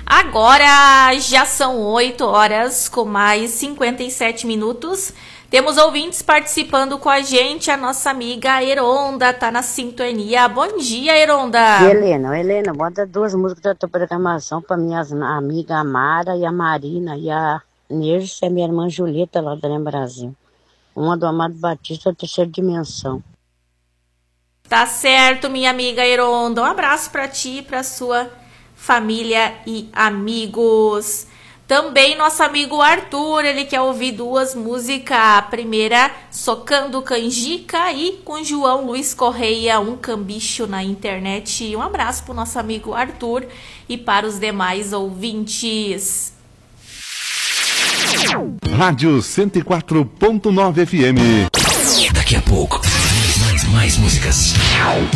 Agora já são 8 horas com mais 57 minutos. Temos ouvintes participando com a gente. A nossa amiga Heronda tá na sintonia. Bom dia, Heronda. Helena, bota 2 músicas da tua programação para minhas amigas Amara e a Marina e a Nerce e a minha irmã Julieta lá da Brasil. Uma do Amado Batista, Terceira Dimensão. Tá certo, minha amiga Heronda. Um abraço para ti e para sua família e amigos. Também nosso amigo Arthur, ele quer ouvir 2 músicas. A primeira, Socando Canjica, e com João Luiz Correia, Um Cambicho na Internet. Um abraço pro nosso amigo Arthur e para os demais ouvintes. Rádio 104.9 FM. Daqui a pouco, mais músicas.